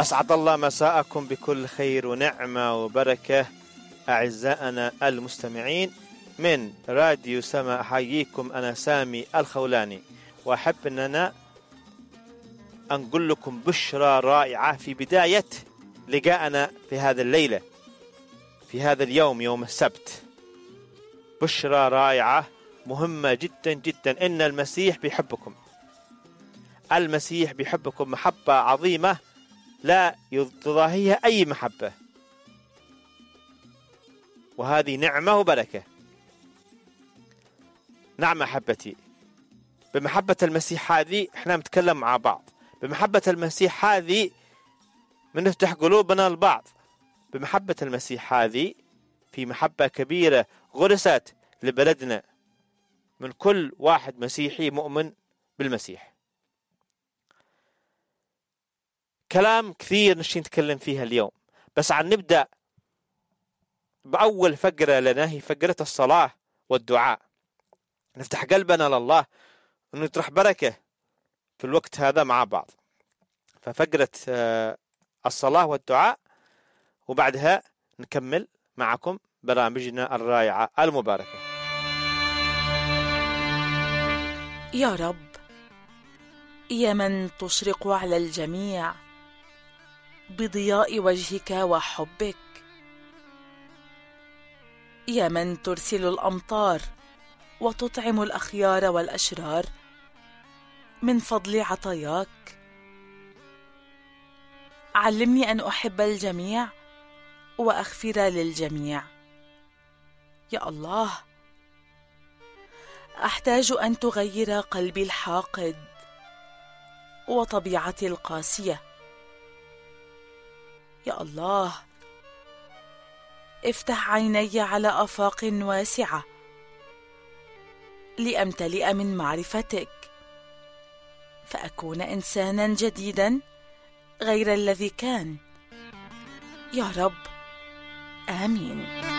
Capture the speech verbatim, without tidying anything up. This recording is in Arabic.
أسعد الله مساءكم بكل خير ونعمة وبركة أعزائنا المستمعين من راديو سما. أحييكم، أنا سامي الخولاني، وأحب أننا أنقل لكم بشرى رائعة في بداية لقاءنا في هذا الليلة، في هذا اليوم، يوم السبت. بشرى رائعة مهمة جدا جدا، إن المسيح بيحبكم. المسيح بيحبكم محبة عظيمة لا تضاهيها أي محبة، وهذه نعمة وبركة. نعم أحبتي، بمحبة المسيح هذه احنا نتكلم مع بعض. بمحبة المسيح هذه بنفتح قلوبنا لبعض. بمحبة المسيح هذه في محبة كبيرة غرست لبلدنا من كل واحد مسيحي مؤمن بالمسيح. كلام كثير نشي نتكلم فيها اليوم، بس عن نبدأ بأول فقرة لنا، هي فقرة الصلاة والدعاء. نفتح قلبنا لله ونطرح بركة في الوقت هذا مع بعض. ففقرة الصلاة والدعاء، وبعدها نكمل معكم برامجنا الرائعة المباركة. يا رب، يا من تشرق على الجميع بضياء وجهك وحبك، يا من ترسل الأمطار وتطعم الأخيار والأشرار من فضل عطاياك، علمني أن أحب الجميع وأغفر للجميع. يا الله، أحتاج أن تغير قلبي الحاقد وطبيعتي القاسية. يا الله، افتح عيني على آفاق واسعة لأمتلئ من معرفتك، فأكون إنسانا جديدا غير الذي كان. يا رب، آمين.